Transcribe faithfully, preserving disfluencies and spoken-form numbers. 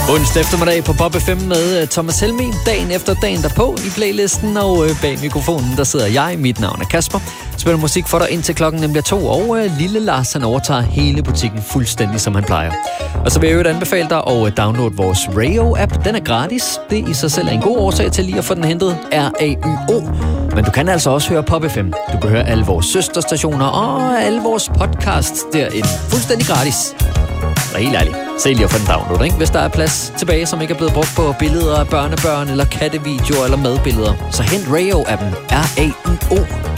Onsdag eftermiddag på Pop F M med Thomas Helmig. Dagen efter dagen derpå i playlisten, og bag mikrofonen, der sidder jeg. Mit navn er Kasper. Spiller musik for dig indtil klokken nemlig to, og lille Lars, han overtager hele butikken fuldstændig, som han plejer. Og så vil jeg jo anbefale dig at downloade vores Radio-app. Den er gratis. Det i sig selv er en god årsag til lige at få den hentet. R A Y O. Men du kan altså også høre Pop F M. Du kan høre alle vores søsterstationer og alle vores podcasts derinde. Fuldstændig gratis. Og helt ærligt, se lige at få den download, ikke? Hvis der er plads tilbage, som ikke er blevet brugt på billeder af børnebørn, eller kattevideoer, eller madbilleder, så hent Radio-appen. R A Y O.